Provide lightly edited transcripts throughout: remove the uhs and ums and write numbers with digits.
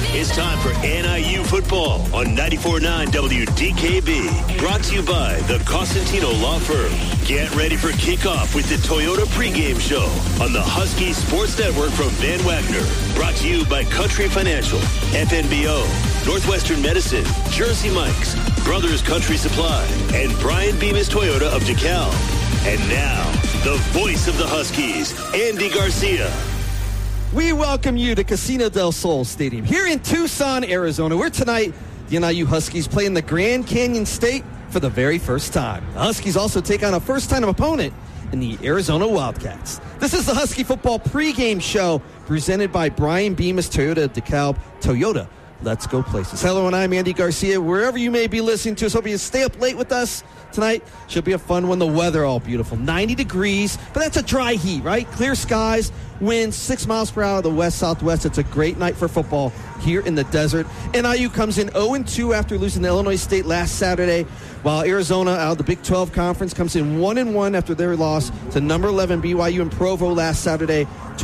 It's time for NIU football on 94.9 WDKB. Brought to you by the Costantino Law Firm. Get ready for kickoff with the Toyota pregame show on the Husky Sports Network from Van Wagner. Brought to you by Country Financial, FNBO, Northwestern Medicine, Jersey Mike's, Brothers Country Supply, and Brian Bemis Toyota of DeKalb. And now, the voice of the Huskies, Andy Garcia. We welcome you to Casino del Sol Stadium here in Tucson, Arizona, where tonight the NIU Huskies play in the Grand Canyon State for the very first time. The Huskies also take on a first-time opponent in the Arizona Wildcats. This is the Husky football pregame show presented by Brian Bemis Toyota of DeKalb. Toyota, let's go places. Hello, and I'm Andy Garcia. Wherever you may be listening to us, hope you stay up late with us tonight. Should be a fun one. The weather all beautiful. 90 degrees, but that's a dry heat, right? Clear skies, winds 6 miles per hour, the west-southwest. It's a great night for football here in the desert. NIU comes in 0-2 after losing to Illinois State last Saturday, while Arizona, out of the Big 12 Conference, comes in 1-1 after their loss to number 11 BYU in Provo last Saturday,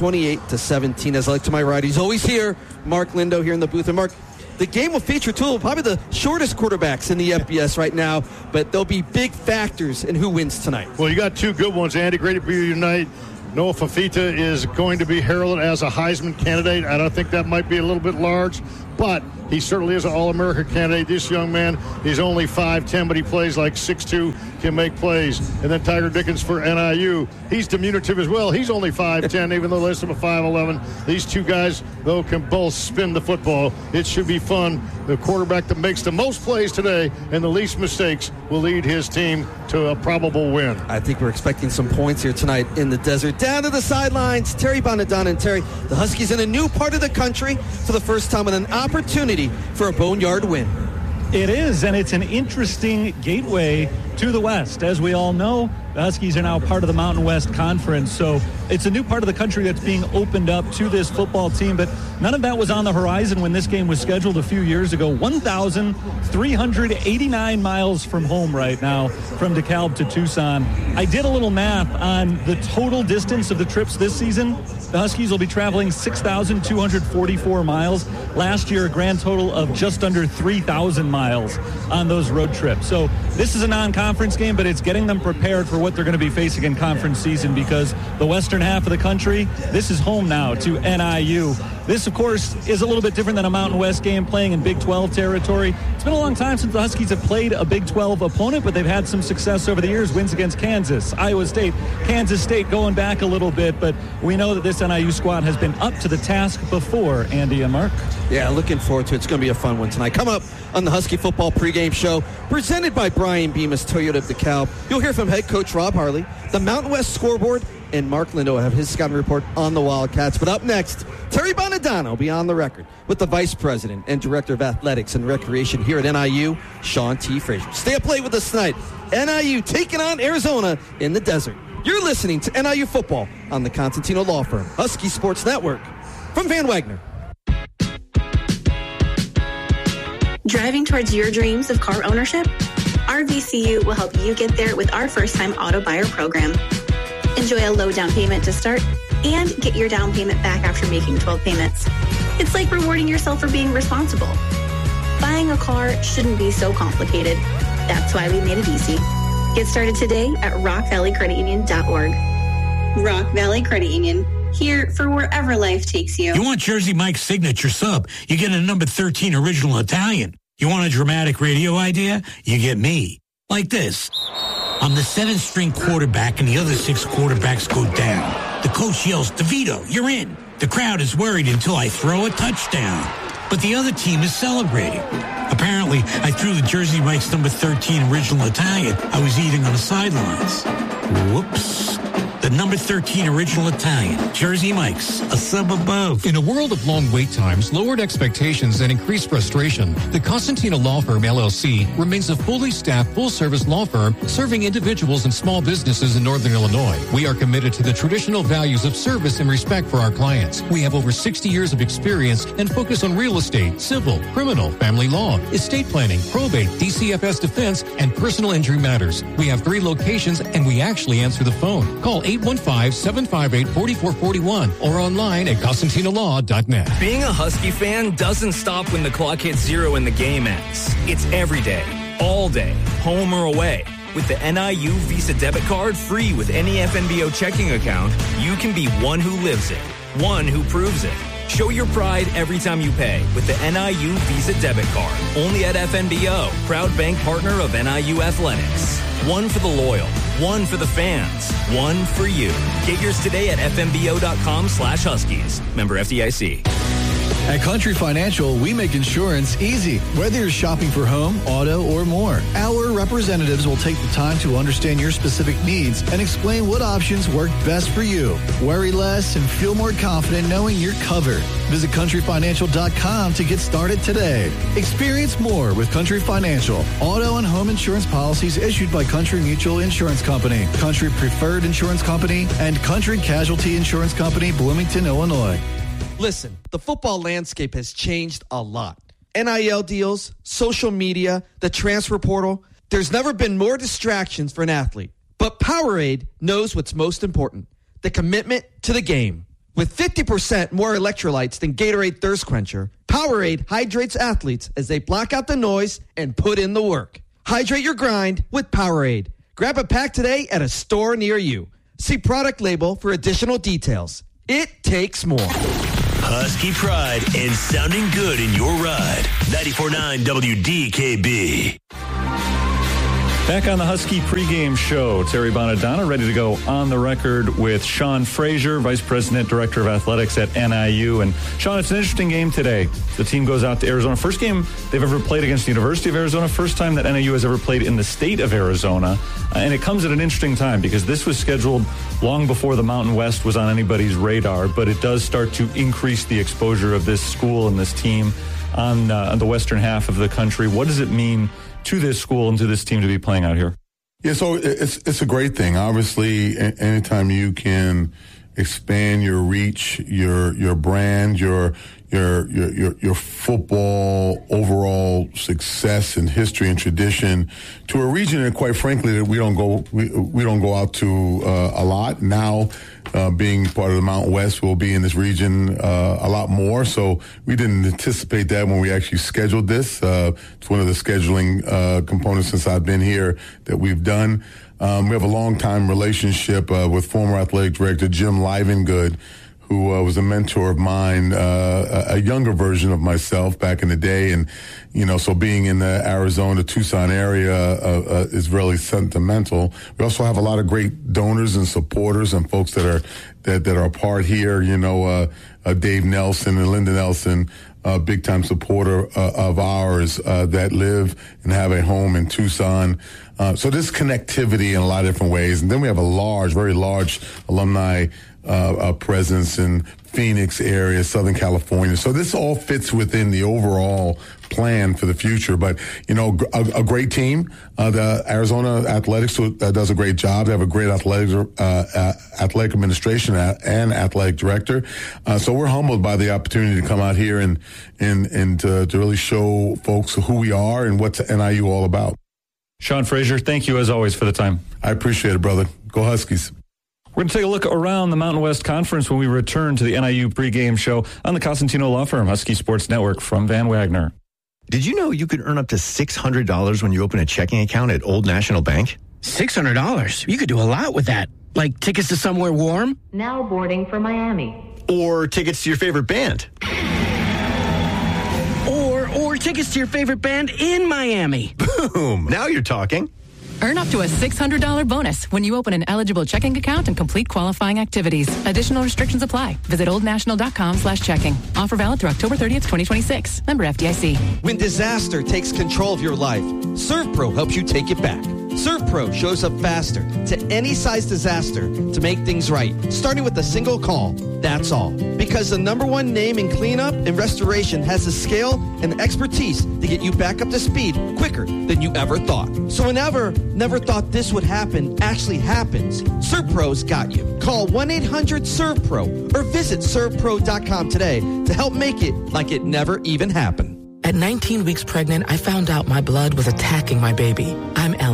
28-17. As I like to my right, he's always here, Mark Lindo here in the booth. And Mark, the game will feature two of probably the shortest quarterbacks in the FBS right now, but there'll be big factors in who wins tonight. Well, you got two good ones, Andy. Great to be with you tonight. Noah Fafita is going to be heralded as a Heisman candidate. I don't think that might be a little bit large, but he certainly is an All-American candidate. This young man, he's only 5'10", but he plays like 6'2", can make plays. And then Tiger Dickens for NIU. He's diminutive as well. He's only 5'10", even though there's some 5'11". These two guys, though, can both spin the football. It should be fun. The quarterback that makes the most plays today and the least mistakes will lead his team to a probable win. I think we're expecting some points here tonight in the desert. Down to the sidelines, Terry Bonadonna. And Terry, the Huskies in a new part of the country for the first time with an opportunity for a boneyard win. It is, and it's an interesting gateway to the West. As we all know, the Huskies are now part of the Mountain West Conference, so it's a new part of the country that's being opened up to this football team, but none of that was on the horizon when this game was scheduled a few years ago. 1,389 miles from home right now, from DeKalb to Tucson. I did a little math on the total distance of the trips this season. The Huskies will be traveling 6,244 miles. Last year, a grand total of just under 3,000 miles on those road trips. So this is a non-conference game, but it's getting them prepared for what they're going to be facing in conference season, because the western half of the country, this is home now to NIU. This, of course, is a little bit different than a Mountain West game playing in Big 12 territory. It's been a long time since the Huskies have played a Big 12 opponent, but they've had some success over the years. Wins against Kansas, Iowa State, Kansas State going back a little bit, but we know that this NIU squad has been up to the task before, Andy and Mark. Yeah, looking forward to it. It's going to be a fun one tonight. Come up on the Husky Football Pregame Show, presented by Brian Bemis Toyota of DeKalb. You'll hear from head coach Rob Harley, the Mountain West scoreboard, and Mark Lindo will have his scouting report on the Wildcats. But up next, Terry Bonadonna will be on the record with the Vice President and Director of Athletics and Recreation here at NIU, Sean T. Frazier. Stay up late with us tonight. NIU taking on Arizona in the desert. You're listening to NIU Football on the Costantino Law Firm, Husky Sports Network, from Van Wagner. Driving towards your dreams of car ownership? RVCU will help you get there with our first-time auto buyer program. Enjoy a low down payment to start and get your down payment back after making 12 payments. It's like rewarding yourself for being responsible. Buying a car shouldn't be so complicated. That's why we made it easy. Get started today at rockvalleycreditunion.org. Rock Valley Credit Union, here for wherever life takes you. You want Jersey Mike's signature sub? You get a number 13 original Italian. You want a dramatic radio idea? You get me. Like this. I'm the 7th string quarterback and the other 6 quarterbacks go down. The coach yells, DeVito, you're in. The crowd is worried until I throw a touchdown. But the other team is celebrating. Apparently, I threw the Jersey Mike's number 13 original Italian I was eating on the sidelines. Whoops. The number 13 original Italian, Jersey Mike's, a sub above. In a world of long wait times, lowered expectations, and increased frustration, the Costantino Law Firm, LLC, remains a fully staffed, full-service law firm serving individuals and small businesses in Northern Illinois. We are committed to the traditional values of service and respect for our clients. We have over 60 years of experience and focus on real estate, civil, criminal, family law, estate planning, probate, DCFS defense, and personal injury matters. We have 3 locations, and we actually answer the phone. Call 815-758-4441 or online at CostantinoLaw.net. Being a Husky fan doesn't stop when the clock hits 0 and the game ends. It's every day, all day, home or away. With the NIU Visa debit card free with any FNBO checking account, you can be one who lives it, one who proves it. Show your pride every time you pay with the NIU Visa debit card. Only at FNBO, proud bank partner of NIU Athletics. One for the loyal, one for the fans, one for you. Get yours today at fnbo.com/Huskies. Member FDIC. At Country Financial, we make insurance easy, whether you're shopping for home, auto, or more. Our representatives will take the time to understand your specific needs and explain what options work best for you. Worry less and feel more confident knowing you're covered. Visit countryfinancial.com to get started today. Experience more with Country Financial. Auto and home insurance policies issued by Country Mutual Insurance Company, Country Preferred Insurance Company, and Country Casualty Insurance Company, Bloomington, Illinois. Listen, the football landscape has changed a lot. NIL deals, social media, the transfer portal. There's never been more distractions for an athlete. But Powerade knows what's most important, the commitment to the game. With 50% more electrolytes than Gatorade Thirst Quencher, Powerade hydrates athletes as they block out the noise and put in the work. Hydrate your grind with Powerade. Grab a pack today at a store near you. See product label for additional details. It takes more. Husky pride and sounding good in your ride. 94.9 WDKB. Back on the Husky pregame show, Terry Bonadonna ready to go on the record with Sean Frazier, Vice President, Director of Athletics at NIU. And Sean, it's an interesting game today. The team goes out to Arizona. First game they've ever played against the University of Arizona. First time that NIU has ever played in the state of Arizona. And it comes at an interesting time because this was scheduled long before the Mountain West was on anybody's radar. But it does start to increase the exposure of this school and this team on the western half of the country. What does it mean to this school and to this team to be playing out here? Yeah, so it's a great thing. Obviously, anytime you can expand your reach, your brand, your football overall success and history and tradition to a region that, quite frankly, that we don't go out to a lot now. Being part of the Mountain West, we'll be in this region a lot more. So we didn't anticipate that when we actually scheduled this. It's one of the scheduling components since I've been here that we've done. We have a long-time relationship with former athletic director Jim Livengood, who was a mentor of mine, a younger version of myself back in the day. And, so being in the Arizona, Tucson area is really sentimental. We also have a lot of great donors and supporters and folks that are a part here. Dave Nelson and Linda Nelson, a big-time supporter of ours that live and have a home in Tucson. So there's connectivity in a lot of different ways. And then we have a very large alumni presence in Phoenix area, Southern California. So this all fits within the overall plan for the future. But, a great team. The Arizona Athletics does a great job. They have a great athletic administration and athletic director. So we're humbled by the opportunity to come out here and to really show folks who we are and what's NIU all about. Sean Frazier, thank you as always for the time. I appreciate it, brother. Go Huskies. We're going to take a look around the Mountain West Conference when we return to the NIU pregame show on the Costantino Law Firm, Husky Sports Network from Van Wagner. Did you know you could earn up to $600 when you open a checking account at Old National Bank? $600? You could do a lot with that. Like tickets to somewhere warm? Now boarding for Miami. Or tickets to your favorite band. Or tickets to your favorite band in Miami. Boom! Now you're talking. Earn up to a $600 bonus when you open an eligible checking account and complete qualifying activities. Additional restrictions apply. Visit oldnational.com/checking. Offer valid through October 30th, 2026. Member FDIC. When disaster takes control of your life, ServPro helps you take it back. ServPro shows up faster to any size disaster to make things right, starting with a single call. That's all. Because the #1 name in cleanup and restoration has the scale and expertise to get you back up to speed quicker than you ever thought. So whenever never thought this would happen actually happens, ServPro's got you. Call 1-800-ServPro or visit servpro.com today to help make it like it never even happened. At 19 weeks pregnant, I found out my blood was attacking my baby. I'm Ellen, and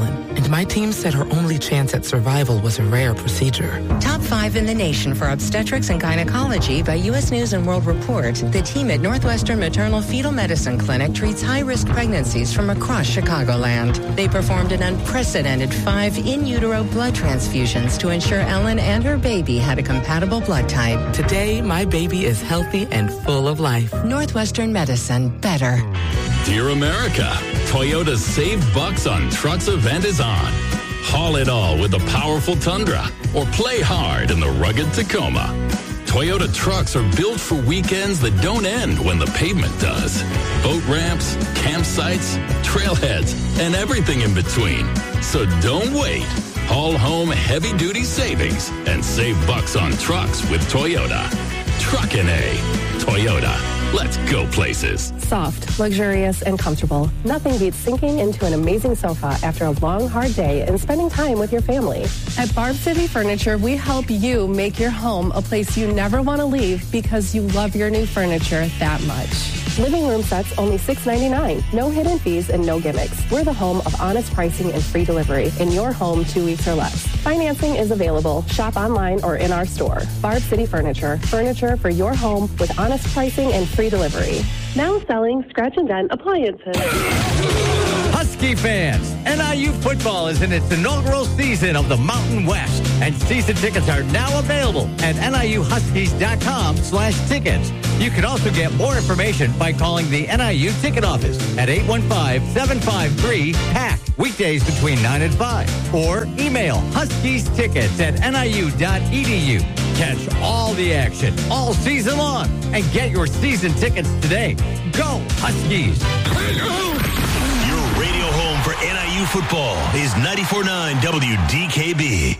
My team said her only chance at survival was a rare procedure. Top 5 in the nation for obstetrics and gynecology by U.S. News & World Report. The team at Northwestern Maternal Fetal Medicine Clinic treats high-risk pregnancies from across Chicagoland. They performed an unprecedented 5 in utero blood transfusions to ensure Ellen and her baby had a compatible blood type. Today, my baby is healthy and full of life. Northwestern Medicine. Better. Dear America, Toyota's Save Bucks on Trucks event is on. Haul it all with the powerful Tundra or play hard in the rugged Tacoma. Toyota trucks are built for weekends that don't end when the pavement does. Boat ramps, campsites, trailheads, and everything in between. So don't wait. Haul home heavy-duty savings and save bucks on trucks with Toyota. Truckin' A. Toyota. Let's go places. Soft, luxurious, and comfortable. Nothing beats sinking into an amazing sofa after a long, hard day and spending time with your family. At Barb City Furniture, we help you make your home a place you never want to leave because you love your new furniture that much. Living room sets only $6.99. No hidden fees and no gimmicks. We're the home of honest pricing and free delivery in your home 2 weeks or less. Financing is available. Shop online or in our store. Barb City Furniture. Furniture for your home with honest pricing and free delivery. Now selling scratch and dent appliances. Husky fans, NIU football is in its inaugural season of the Mountain West, and season tickets are now available at NIUHuskies.com/tickets. You can also get more information by calling the NIU ticket office at 815-753-PACK, weekdays between 9 and 5, or email huskiestickets@niu.edu. Catch all the action all season long and get your season tickets today. Go Huskies! Your radio home for NIU football is 94.9 WDKB.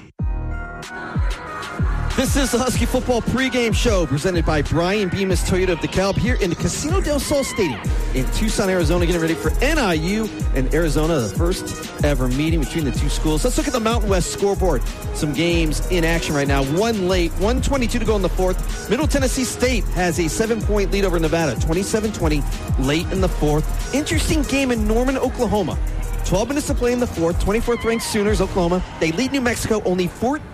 This is the Husky Football pregame show presented by Brian Bemis Toyota of DeKalb here in the Casino del Sol Stadium in Tucson, Arizona, getting ready for NIU and Arizona, the first ever meeting between the two schools. Let's look at the Mountain West scoreboard. Some games in action right now. One late, 1:22 to go in the fourth. Middle Tennessee State has a 7-point lead over Nevada, 27-20 late in the fourth. Interesting game in Norman, Oklahoma. 12 minutes to play in the fourth. 24th ranked Sooners, Oklahoma. They lead New Mexico only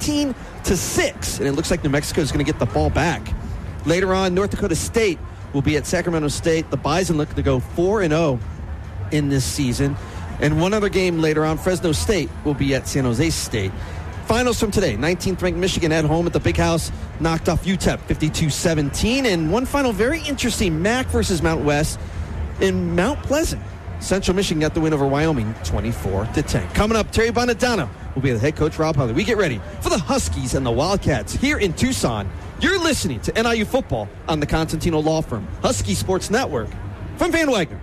14-6, and it looks like New Mexico is going to get the ball back. Later on, North Dakota State will be at Sacramento State. The Bison look to go 4-0 in this season. And one other game later on, Fresno State will be at San Jose State. Finals from today, 19th ranked Michigan at home at the Big House knocked off UTEP 52-17. And one final very interesting, Mac versus Mount West in Mount Pleasant. Central Michigan got the win over Wyoming 24-10. Coming up, Terry Bonadonna will be the head coach, Rob Huntley. We get ready for the Huskies and the Wildcats here in Tucson. You're listening to NIU Football on the Constantino Law Firm, Husky Sports Network. From Van Wagner.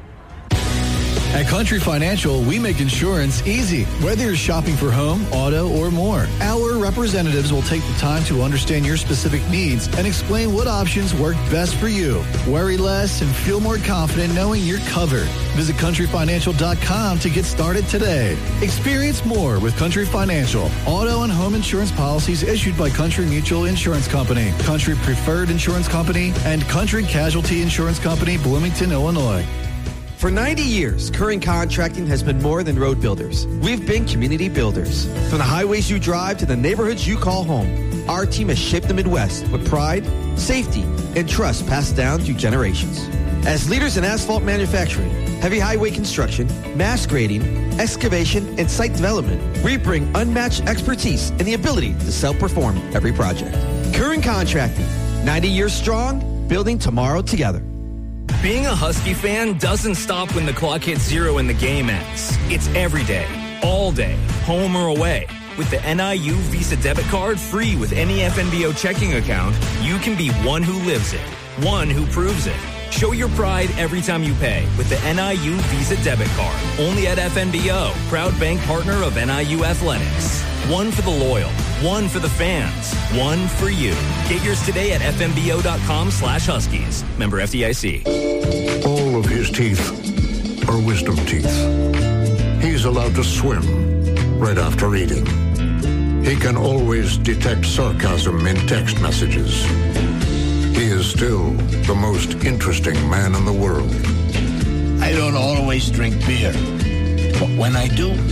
At Country Financial, we make insurance easy. Whether you're shopping for home, auto, or more, our representatives will take the time to understand your specific needs and explain what options work best for you. Worry less and feel more confident knowing you're covered. Visit countryfinancial.com to get started today. Experience more with Country Financial. Auto and home insurance policies issued by Country Mutual Insurance Company, Country Preferred Insurance Company, and Country Casualty Insurance Company, Bloomington, Illinois. For 90 years, Curran Contracting has been more than road builders. We've been community builders. From the highways you drive to the neighborhoods you call home, our team has shaped the Midwest with pride, safety, and trust passed down through generations. As leaders in asphalt manufacturing, heavy highway construction, mass grading, excavation, and site development, we bring unmatched expertise and the ability to self-perform every project. Curran Contracting, 90 years strong, building tomorrow together. Being a Husky fan doesn't stop when the clock hits 0 and the game ends. It's every day, all day, home or away. With the NIU Visa debit card free with any FNBO checking account, you can be one who lives it, one who proves it. Show your pride every time you pay with the NIU Visa debit card. Only at FNBO, proud bank partner of NIU Athletics. One for the loyal, one for the fans, one for you. Get yours today at fnbo.com/Huskies. Member FDIC. All of his teeth are wisdom teeth. He's allowed to swim right after eating. He can always detect sarcasm in text messages. He is still the most interesting man in the world. I don't always drink beer, but when I do,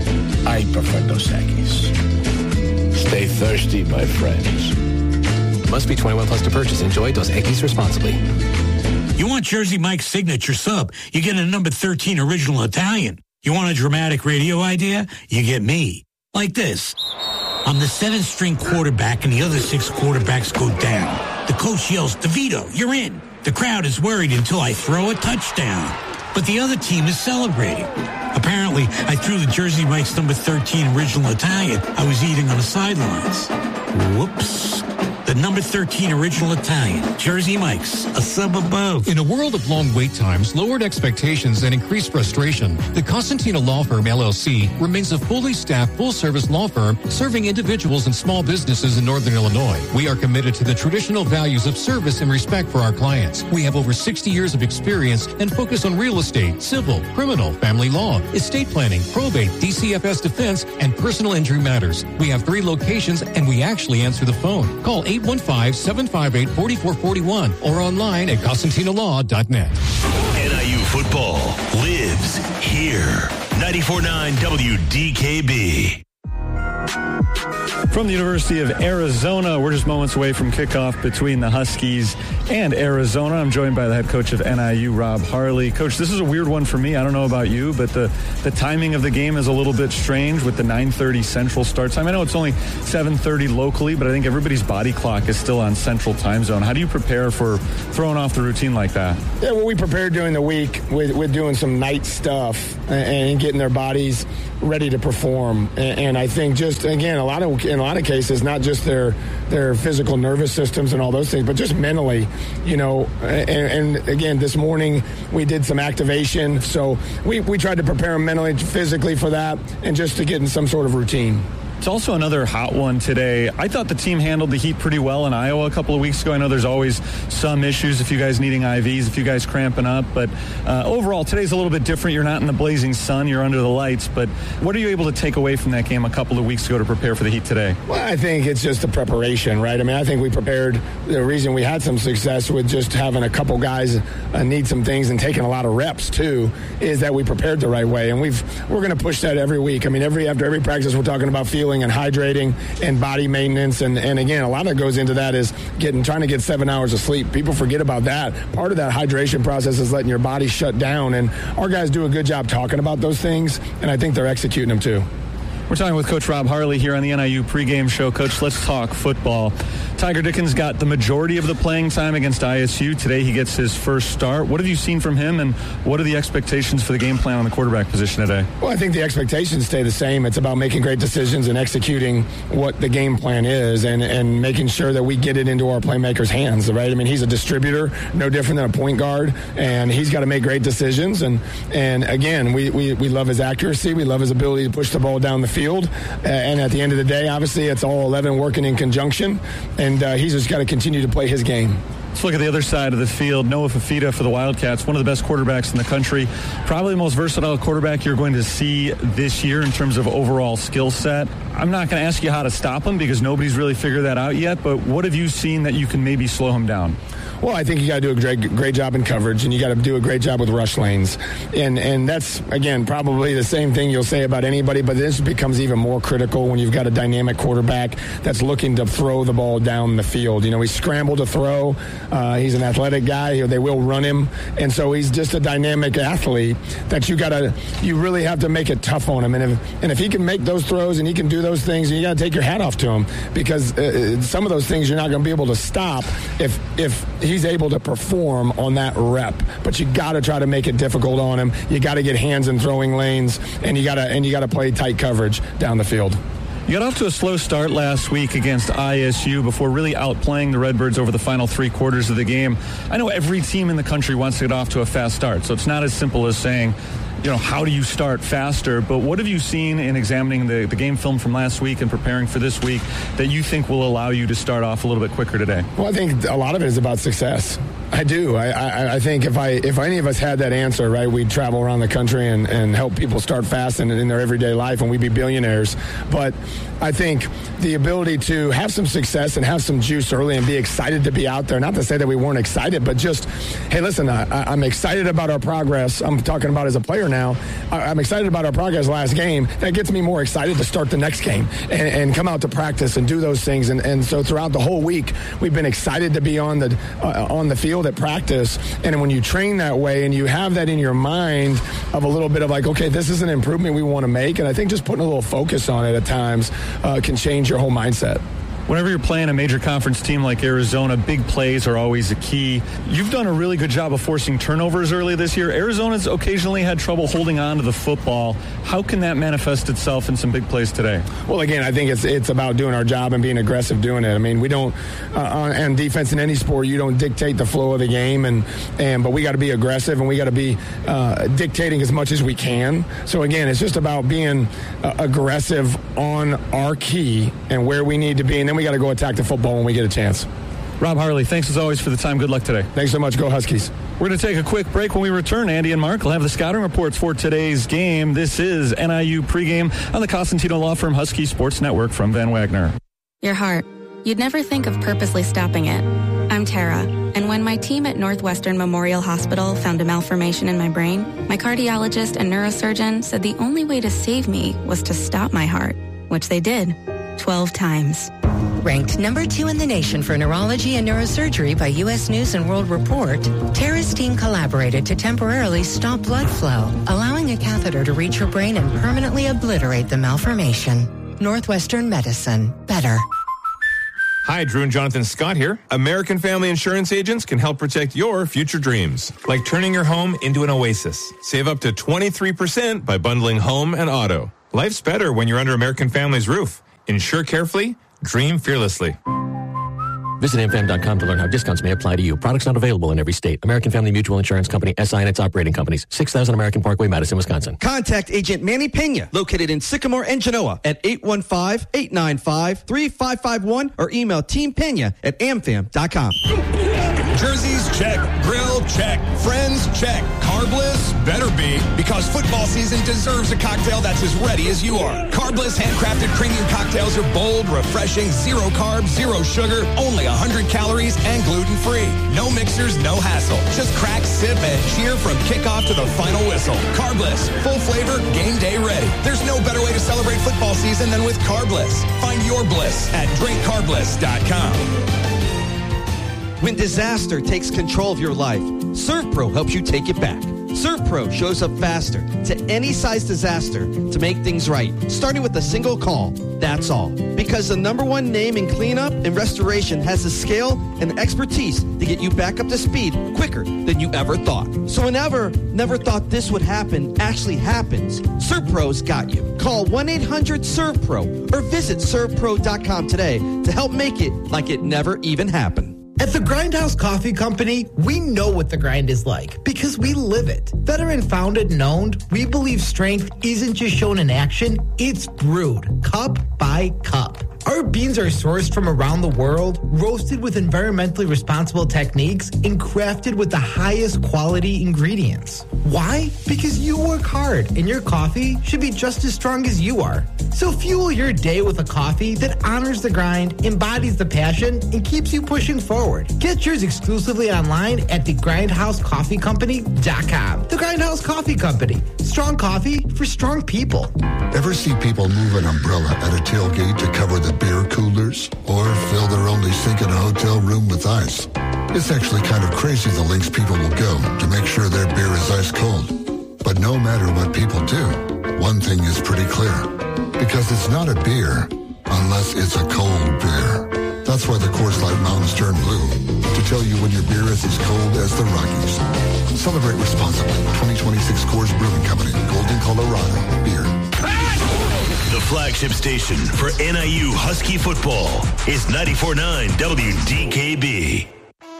I prefer Dos Equis. Stay thirsty, my friends. Must be 21 plus to purchase. Enjoy Dos Equis responsibly. You want Jersey Mike's signature sub? You get a number 13 original Italian. You want a dramatic radio idea? You get me. Like this. I'm the 7th string quarterback and the other 6 quarterbacks go down. The coach yells, DeVito, you're in. The crowd is worried until I throw a touchdown. But the other team is celebrating. Apparently, I threw the Jersey Mike's number 13 original Italian I was eating on the sidelines. Whoops. The number 13 original Italian, Jersey Mike's, a sub above. In a world of long wait times, lowered expectations, and increased frustration, the Costantino Law Firm, LLC, remains a fully staffed, full-service law firm serving individuals and small businesses in Northern Illinois. We are committed to the traditional values of service and respect for our clients. We have over 60 years of experience and focus on real estate, civil, criminal, family law, estate planning, probate, DCFS defense, and personal injury matters. We have 3 locations, and we actually answer the phone. Call 815-758-4441 or online at CostantinoLaw.net. NIU football lives here. 94.9 WDKB. From the University of Arizona, we're just moments away from kickoff between the Huskies and Arizona. I'm joined by the head coach of NIU, Rob Harley. Coach, this is a weird one for me. I don't know about you, but the timing of the game is a little bit strange with the 9:30 Central start time. I know it's only 7:30 locally, but I think everybody's body clock is still on Central time zone. How do you prepare for throwing off the routine like that? Yeah, well, we prepared during the week with doing some night stuff and getting their bodies ready to perform. And I think just, again, in a lot of cases, not just their physical nervous systems and all those things, but just mentally, and again, this morning we did some activation. So we tried to prepare them mentally, physically for that, and just to get in some sort of routine. It's also another hot one today. I thought the team handled the heat pretty well in Iowa a couple of weeks ago. I know there's always some issues if you guys needing IVs, if you guys cramping up. But overall, today's a little bit different. You're not in the blazing sun. You're under the lights. But what are you able to take away from that game a couple of weeks ago to prepare for the heat today? Well, I think it's just the preparation, right? I mean, I think we prepared. The reason we had some success with just having a couple guys need some things and taking a lot of reps, too, is that we prepared the right way. And we're going to push that every week. I mean, after every practice, we're talking about fueling and hydrating and body maintenance. And again, a lot that goes into that is trying to get 7 hours of sleep. People forget about that. Part of that hydration process is letting your body shut down. And our guys do a good job talking about those things. And I think they're executing them too. We're talking with Coach Rob Harley here on the NIU pregame show. Coach, let's talk football. Tiger Dickens got the majority of the playing time against ISU. Today he gets his first start. What have you seen from him, and what are the expectations for the game plan on the quarterback position today? Well, I think the expectations stay the same. It's about making great decisions and executing what the game plan is and making sure that we get it into our playmakers' hands, right? I mean, he's a distributor, no different than a point guard, and he's got to make great decisions. And again, we love his accuracy. We love his ability to push the ball down the field. And at the end of the day, obviously, it's all 11 working in conjunction. And he's just got to continue to play his game. Let's look at the other side of the field. Noah Fifita for the Wildcats, one of the best quarterbacks in the country. Probably the most versatile quarterback you're going to see this year in terms of overall skill set. I'm not going to ask you how to stop him because nobody's really figured that out yet, but what have you seen that you can maybe slow him down? Well, I think you got to do a great job in coverage, and you got to do a great job with rush lanes. And that's, again, probably the same thing you'll say about anybody, but this becomes even more critical when you've got a dynamic quarterback that's looking to throw the ball down the field. He's scrambled to throw. He's an athletic guy. They will run him. And so he's just a dynamic athlete that you really have to make it tough on him. And if he can make those throws and he can do those things, you got to take your hat off to him because some of those things you're not going to be able to stop if he's able to perform on that rep. But you got to try to make it difficult on him. You got to get hands in throwing lanes, and you got to play tight coverage down the field. You got off to a slow start last week against ISU before really outplaying the Redbirds over the final 3 quarters of the game. I know every team in the country wants to get off to a fast start, so it's not as simple as saying, how do you start faster? But what have you seen in examining the game film from last week and preparing for this week that you think will allow you to start off a little bit quicker today? Well, I think a lot of it is about success. I do. I think if any of us had that answer, right, we'd travel around the country and help people start fasting in their everyday life, and we'd be billionaires. But I think the ability to have some success and have some juice early and be excited to be out there, not to say that we weren't excited, but just, hey, listen, I'm excited about our progress. I'm talking about as a player now. I'm excited about our progress last game. That gets me more excited to start the next game and come out to practice and do those things. And so throughout the whole week, we've been excited to be on the field at practice. And when you train that way and you have that in your mind of a little bit of like, okay, this is an improvement we want to make. And I think just putting a little focus on it at times can change your whole mindset. Whenever you're playing a major conference team like Arizona, big plays are always a key. You've done a really good job of forcing turnovers early this year. Arizona's occasionally had trouble holding on to the football. How can that manifest itself in some big plays today? Well, again, I think it's about doing our job and being aggressive doing it. I mean, we don't, on defense in any sport, you don't dictate the flow of the game, but we got to be aggressive and we got to be dictating as much as we can. So, again, it's just about being aggressive on our key and where we need to be, and then we got to go attack the football when we get a chance. Rob Harley, thanks as always for the time. Good luck today. Thanks so much. Go Huskies. We're going to take a quick break. When we return, Andy and Mark will have the scouting reports for today's game. This is NIU pregame on the Costantino Law Firm Husky Sports Network from Van Wagner. Your heart. You'd never think of purposely stopping it. I'm Tara, and when my team at Northwestern Memorial Hospital found a malformation in my brain, my cardiologist and neurosurgeon said the only way to save me was to stop my heart, which they did 12 times. Ranked number 2 in the nation for neurology and neurosurgery by U.S. News and World Report, Tara's team collaborated to temporarily stop blood flow, allowing a catheter to reach her brain and permanently obliterate the malformation. Northwestern Medicine. Better. Hi, Drew and Jonathan Scott here. American Family Insurance agents can help protect your future dreams, like turning your home into an oasis. Save up to 23% by bundling home and auto. Life's better when you're under American Family's roof. Insure carefully, dream fearlessly. Visit amfam.com to learn how discounts may apply to you. Products not available in every state. American Family Mutual Insurance Company, SI and its operating companies. 6000 American Parkway, Madison, Wisconsin. Contact Agent Manny Pena, located in Sycamore and Genoa at 815-895-3551 or email teampena@amfam.com. Jerseys, check. Grill, check. Friends, check. Carbless, better be, because football season deserves a cocktail that's as ready as you are. Carbless handcrafted premium cocktails are bold, refreshing, zero carbs, zero sugar, only 100 calories, and gluten-free. No mixers, no hassle. Just crack, sip, and cheer from kickoff to the final whistle. Carbless, full flavor, game day ready. There's no better way to celebrate football season than with Carbless. Find your bliss at drinkcarbless.com. When disaster takes control of your life, ServPro helps you take it back. ServPro shows up faster to any size disaster to make things right, starting with a single call. That's all. Because the #1 name in cleanup and restoration has the scale and the expertise to get you back up to speed quicker than you ever thought. So whenever never thought this would happen actually happens, ServPro's got you. Call 1-800-ServPro or visit servpro.com today to help make it like it never even happened. At the Grindhouse Coffee Company, we know what the grind is like because we live it. Veteran founded and owned, we believe strength isn't just shown in action, it's brewed cup by cup. Our beans are sourced from around the world, roasted with environmentally responsible techniques, and crafted with the highest quality ingredients. Why? Because you work hard, and your coffee should be just as strong as you are. So fuel your day with a coffee that honors the grind, embodies the passion, and keeps you pushing forward. Get yours exclusively online at thegrindhousecoffeecompany.com. The Grindhouse Coffee Company. Strong coffee for strong people. Ever see people move an umbrella at a tailgate to cover the beer coolers or fill their only sink in a hotel room with ice? It's actually kind of crazy the lengths people will go to make sure their beer is ice cold. But no matter what people do, one thing is pretty clear. Because it's not a beer unless it's a cold beer. That's why the Coors Light Mountains turn blue, to tell you when your beer is as cold as the Rockies. Celebrate responsibly. 2026 Coors Brewing Company, Golden, Colorado. Beer. The flagship station for NIU Husky football is 94.9 WDKB.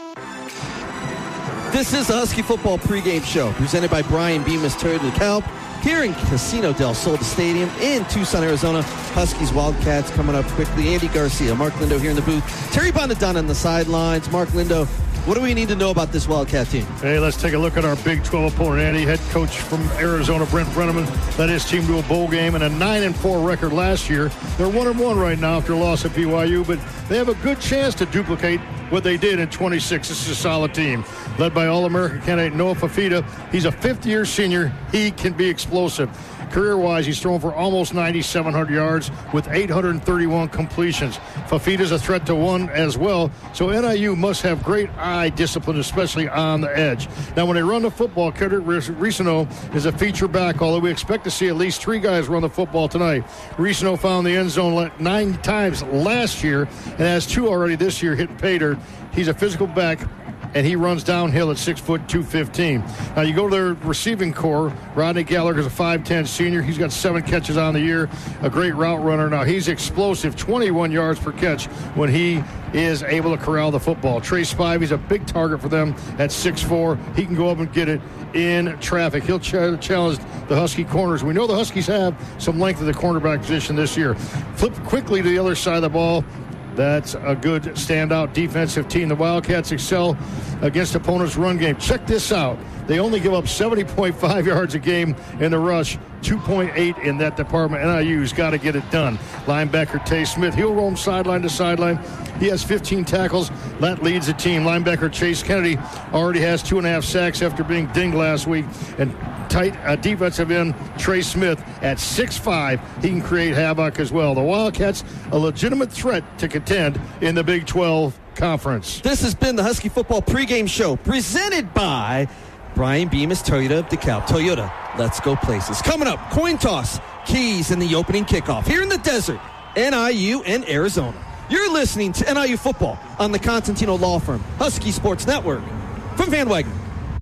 This is the Husky Football pregame show presented by Brian Bemis Toyota DeKalb here in Casino del Sol Stadium in Tucson, Arizona. Huskies Wildcats coming up quickly. Andy Garcia, Mark Lindo here in the booth. Terry Bonadonna on the sidelines. Mark Lindo What do we need to know about this Wildcat team? Hey, let's take a look at our Big 12 opponent. Andy, head coach from Arizona, Brent Brenneman, led his team to a bowl game and a 9-4 record last year. They're 1-1 right now after a loss at BYU, but they have a good chance to duplicate what they did in 26. This is a solid team. Led by All-American candidate Noah Fafita. He's a fifth-year senior. He can be explosive. Career-wise, he's thrown for almost 9,700 yards with 831 completions. Fafita's a threat to one as well, so NIU must have great eye discipline, especially on the edge. Now, when they run the football, Kendrick Risano is a feature back, although we expect to see at least 3 guys run the football tonight. Risano found the end zone 9 times last year and has 2 already this year hitting pay dirt. He's a physical back, and he runs downhill at 6 foot 215. Now you go to their receiving core. Rodney Gallagher's a 5'10 senior. He's got 7 catches on the year, a great route runner. Now he's explosive, 21 yards per catch when he is able to corral the football. Trey Spivey's a big target for them at 6'4". He can go up and get it in traffic. He'll challenge the Husky corners. We know the Huskies have some length at the cornerback position this year. Flip quickly to the other side of the ball. That's a good standout defensive team. The Wildcats excel against opponents' run game. Check this out. They only give up 70.5 yards a game in the rush, 2.8 in that department. NIU's got to get it done. Linebacker Tay Smith, he'll roam sideline to sideline. He has 15 tackles. That leads the team. Linebacker Chase Kennedy already has 2.5 sacks after being dinged last week. And tight defensive end Trey Smith at 6'5". He can create havoc as well. The Wildcats, a legitimate threat to contend in the Big 12 Conference. This has been the Husky Football pregame show presented by Brian Bemis Toyota of DeKalb. Toyota, let's go places. Coming up, coin toss, keys in the opening kickoff here in the desert, NIU and Arizona. You're listening to NIU Football on the Constantino Law Firm, Husky Sports Network. From Van Wagner.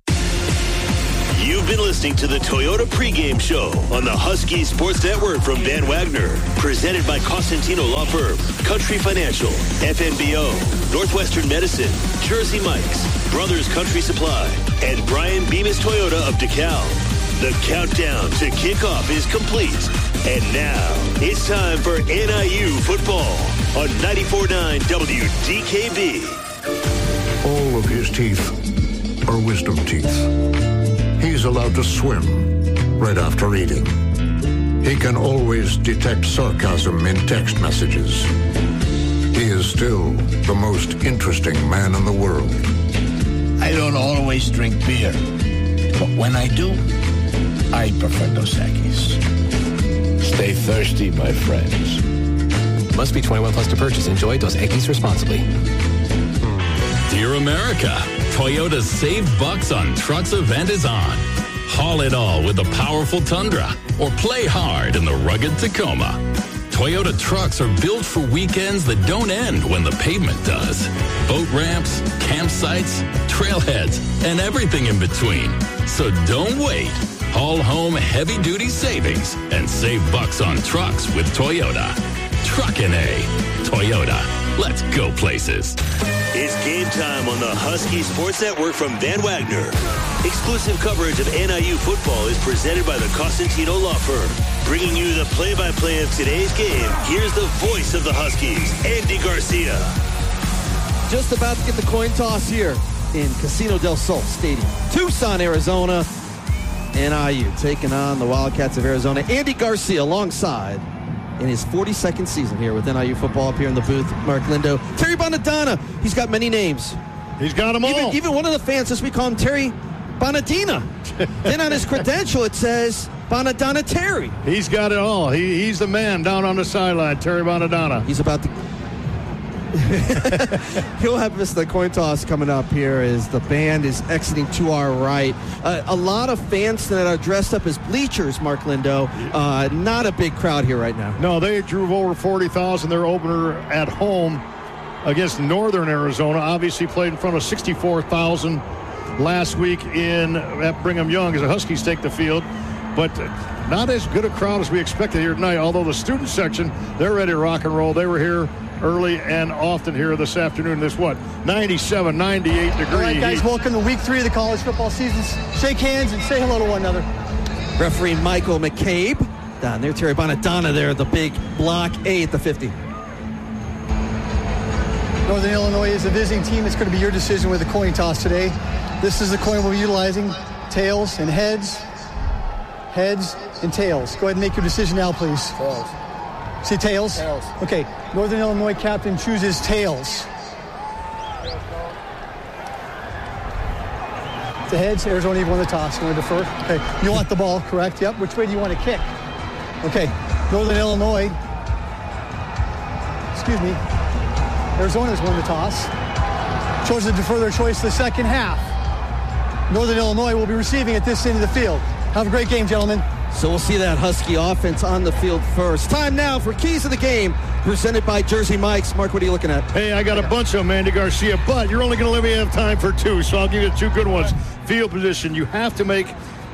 You've been listening to the Toyota pregame show on the Husky Sports Network from Van Wagner. Presented by Costantino Law Firm, Country Financial, FNBO, Northwestern Medicine, Jersey Mike's, Brothers Country Supply, and Brian Bemis Toyota of DeKalb. The countdown to kickoff is complete. And now it's time for NIU football on 94.9 WDKB. All of his teeth are wisdom teeth. He's allowed to swim right after eating. He can always detect sarcasm in text messages. He is still the most interesting man in the world. I don't always drink beer, but when I do, I prefer Dos Equis. Stay thirsty, my friends. Must be 21 plus to purchase. Enjoy Dos Equis responsibly. Dear America, Toyota's Save Bucks on Trucks event is on. Haul it all with the powerful Tundra or play hard in the rugged Tacoma. Toyota trucks are built for weekends that don't end when the pavement does. Boat ramps, campsites, trailheads, and everything in between. So don't wait. Haul home heavy-duty savings and save bucks on trucks with Toyota. Truckin' A. Toyota. Let's go places. It's game time on the Husky Sports Network from Van Wagner. Exclusive coverage of NIU football is presented by the Costantino Law Firm. Bringing you the play-by-play of today's game, here's the voice of the Huskies, Andy Garcia. Just about to get the coin toss here in Casino del Sol Stadium. Tucson, Arizona. NIU taking on the Wildcats of Arizona. Andy Garcia alongside in his 42nd season here with NIU football up here in the booth. Mark Lindo. Terry Bonadonna. He's got many names. He's got them all. Even one of the fans this week call him Terry Bonadina. Then on his credential it says Bonadonna Terry. He's got it all. He's the man down on the sideline, Terry Bonadonna. He's about to... He'll have this, the coin toss coming up here as the band is exiting to our right. A lot of fans that are dressed up as bleachers, Mark Lindo. Not a big crowd here right now. No, they drew over 40,000. Their opener at home against Northern Arizona. Obviously played in front of 64,000 last week at Brigham Young as the Huskies take the field. But not as good a crowd as we expected here tonight, although the student section, they're ready to rock and roll. They were here early and often here this afternoon. This 97, 98 degree All right, guys, heat. welcome to week 3 of the college football season. Shake hands and say hello to one another. Referee Michael McCabe. Down there, Terry Bonadonna there, the big block A at the 50. Northern Illinois is a visiting team. It's going to be your decision with the coin toss today. This is the coin we'll be utilizing. Tails and heads. Heads and tails. Go ahead and make your decision now, please. Tails. See tails? Tails. Okay. Northern Illinois captain chooses tails. The heads. Arizona, you've won the toss. You want to defer? Okay. You want the ball, correct? Yep. Which way do you want to kick? Okay. Northern Illinois. Excuse me. Arizona's won the toss. Chose to defer their choice to the second half. Northern Illinois will be receiving at this end of the field. Have a great game, gentlemen. So we'll see that Husky offense on the field first. Time now for Keys of the Game, presented by Jersey Mike's. Mark, what are you looking at? Hey, I got a bunch of them, Andy Garcia, but you're only going to let me have time for two, so I'll give you two good ones. Field position, you have to make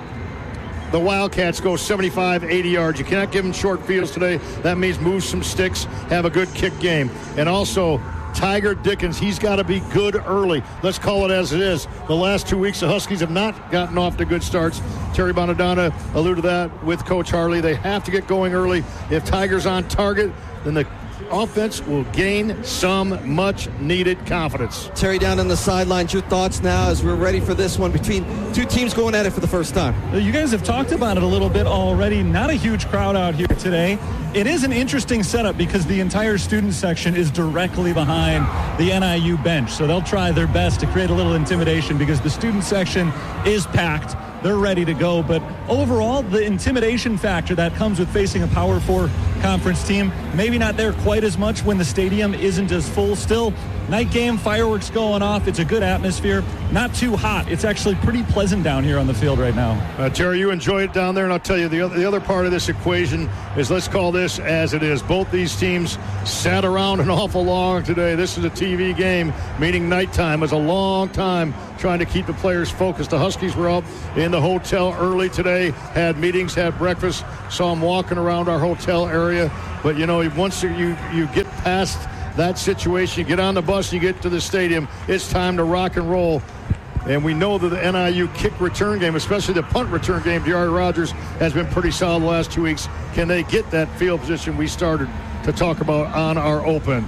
the Wildcats go 75, 80 yards. You cannot give them short fields today. That means move some sticks, have a good kick game. And also, Tiger Dickens, he's got to be good early. Let's call it as it is. The last 2 weeks, the Huskies have not gotten off to good starts. Terry Bonadonna alluded to that with Coach Harley. They have to get going early. If Tiger's on target, then the offense will gain some much-needed confidence. Terry, down on the sidelines, your thoughts now as we're ready for this one between two teams going at it for the first time. You guys have talked about it a little bit already. Not a huge crowd out here today. It is an interesting setup because the entire student section is directly behind the NIU bench. So they'll try their best to create a little intimidation because the student section is packed. They're ready to go. But overall, the intimidation factor that comes with facing a Power 4 conference team, maybe not there quite as much when the stadium isn't as full. Still, night game, fireworks going off. It's a good atmosphere. Not too hot. It's actually pretty pleasant down here on the field right now. Jerry, you enjoy it down there, and I'll tell you, the other part of this equation is, let's call this as it is. Both these teams sat around an awful long today. This is a TV game, meaning nighttime is a long time trying to keep the players focused. The Huskies were up in the hotel early today, had meetings, had breakfast, saw them walking around our hotel area. But, you know, once you get past that situation, you get on the bus, you get to the stadium, it's time to rock and roll. And we know that the NIU kick return game, especially the punt return game, Jari Rogers has been pretty solid the last 2 weeks. Can they get that field position we started to talk about on our open?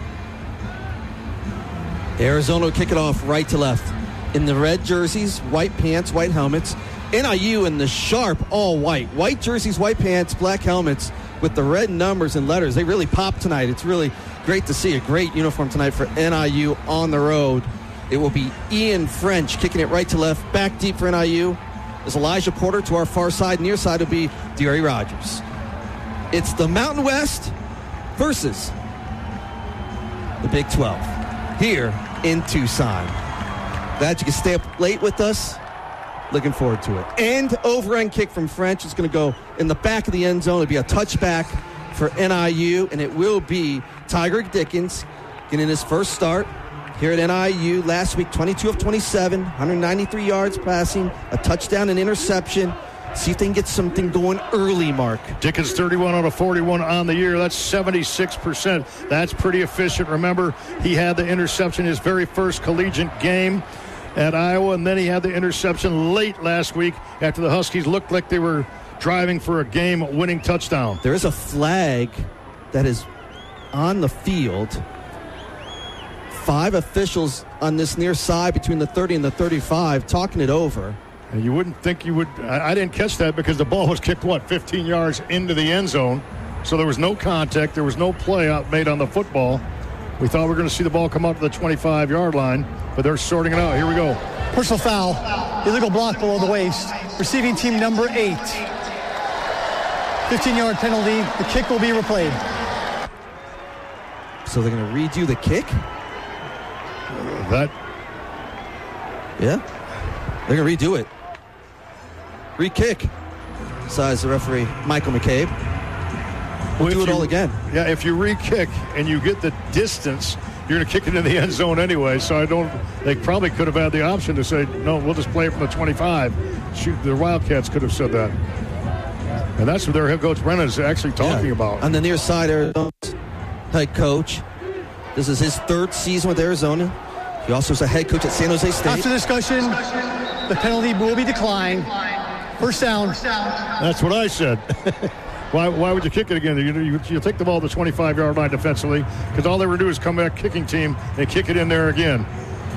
Arizona will kick it off right to left. In the red jerseys, white pants, white helmets. NIU in the sharp all white. White jerseys, white pants, black helmets with the red numbers and letters. They really pop tonight. It's really great to see a great uniform tonight for NIU on the road. It will be Ian French kicking it right to left, back deep for NIU. As Elijah Porter to our far side, near side will be Jari Rogers. It's the Mountain West versus the Big 12 here in Tucson. Glad you can stay up late with us. Looking forward to it. And over-end kick from French is going to go in the back of the end zone. It'll be a touchback for NIU, and it will be Tiger Dickens getting his first start here at NIU last week. 22 of 27, 193 yards passing, a touchdown and interception. See if they can get something going early, Mark. Dickens 31 out of 41 on the year. That's 76%. That's pretty efficient. Remember, he had the interception his very first collegiate game at Iowa, and then he had the interception late last week after the Huskies looked like they were driving for a game-winning touchdown. There is a flag that is on the field. 5 officials on this near side between the 30 and the 35 talking it over. And you wouldn't think you would. I didn't catch that because the ball was kicked, 15 yards into the end zone. So there was no contact. There was no play out made on the football. We thought we were going to see the ball come out to the 25-yard line, but they're sorting it out. Here we go. Personal foul. Illegal block below the waist. Receiving team number 8. 15-yard penalty. The kick will be replayed. So they're going to redo the kick? Yeah. They're going to redo it. Re-kick. Besides the referee, Michael McCabe. We'll do it all again. Yeah, if you re-kick and you get the distance, you're going to kick it in the end zone anyway. So they probably could have had the option to say, no, we'll just play it from the 25. Shoot, the Wildcats could have said that. And that's what their head coach Brennan is actually talking about. On the near side, Arizona's head coach. This is his 3rd season with Arizona. He also is a head coach at San Jose State. After discussion, the penalty will be declined. First down. That's what I said. Why would you kick it again? You take the ball to the 25-yard line defensively because all they were doing is come back kicking team and kick it in there again.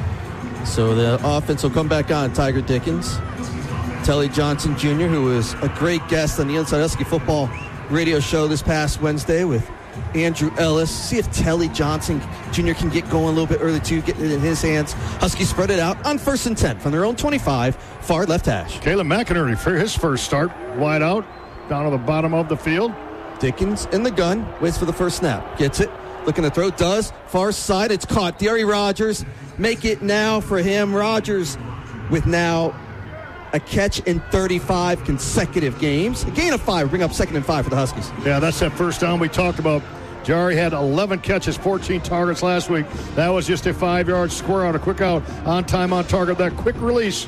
So the offense will come back on. Tiger Dickens, Telly Johnson Jr., who was a great guest on the Inside Husky Football radio show this past Wednesday with Andrew Ellis. See if Telly Johnson Jr. can get going a little bit early, too, get it in his hands. Huskies spread it out on 1st and 10 from their own 25, far left hash. Caleb McInerney for his first start, wide out, down to the bottom of the field. Dickens in the gun, waits for the first snap, gets it, looking to throw, does, far side, it's caught. Derry Rogers, make it now for him. Rogers with now a catch in 35 consecutive games. A gain of 5, bring up 2nd and 5 for the Huskies. Yeah, that's that first down we talked about. Jari had 11 catches, 14 targets last week. That was just a 5-yard square out, a quick out, on time, on target, that quick release.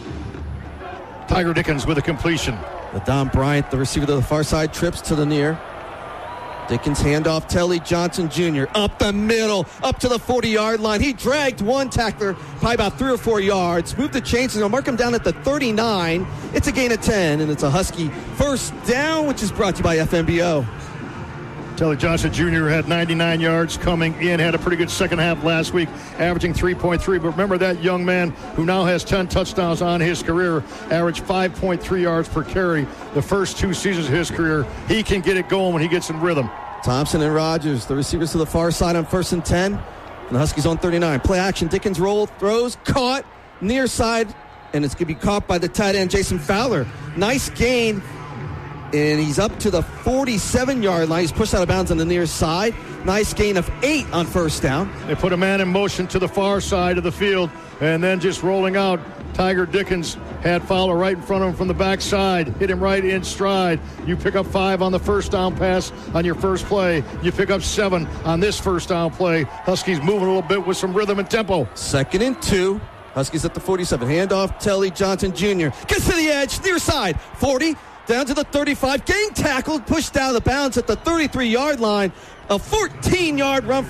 Tiger Dickens with a completion. Don Bryant, the receiver to the far side, trips to the near. Dickens handoff, Telly Johnson Jr. up the middle, up to the 40-yard line. He dragged one tackler by about 3 or 4 yards. Moved the chains and they'll mark him down at the 39. It's a gain of 10, and it's a Husky first down, which is brought to you by FMBO. Telly Johnson Jr. had 99 yards coming in, had a pretty good second half last week, averaging 3.3. But remember that young man who now has 10 touchdowns on his career, averaged 5.3 yards per carry the first 2 seasons of his career. He can get it going when he gets in rhythm. Thompson and Rogers, the receivers to the far side on 1st and 10. And the Huskies on 39. Play action, Dickens roll, throws, caught, near side, and it's going to be caught by the tight end, Jason Fowler. Nice gain. And he's up to the 47-yard line. He's pushed out of bounds on the near side. Nice gain of 8 on first down. They put a man in motion to the far side of the field, and then just rolling out. Tiger Dickens had Fowler right in front of him from the backside. Hit him right in stride. You pick up 5 on the first down pass on your first play. You pick up 7 on this first down play. Huskies moving a little bit with some rhythm and tempo. 2nd and 2. Huskies at the 47. Handoff, Telly Johnson Jr. Gets to the edge, near side. 40. Down to the 35, getting tackled, pushed out of the bounds at the 33-yard line. A 14-yard run